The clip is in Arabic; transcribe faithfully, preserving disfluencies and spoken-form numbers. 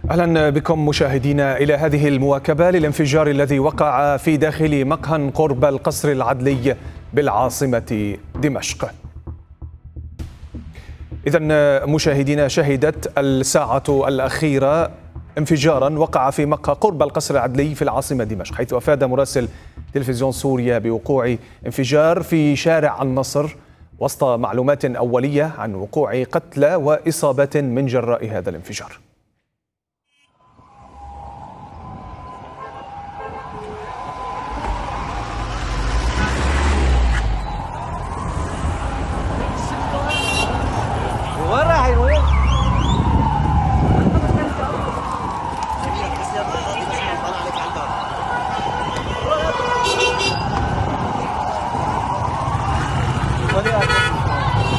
أهلا بكم مشاهدينا إلى هذه المواكبة للانفجار الذي وقع في داخل مقهى قرب القصر العدلي بالعاصمة دمشق. إذن مشاهدينا، شهدت الساعة الأخيرة انفجارا وقع في مقهى قرب القصر العدلي في العاصمة دمشق، حيث أفاد مراسل تلفزيون سوريا بوقوع انفجار في شارع النصر وسط معلومات أولية عن وقوع قتلى وإصابات من جراء هذا الانفجار.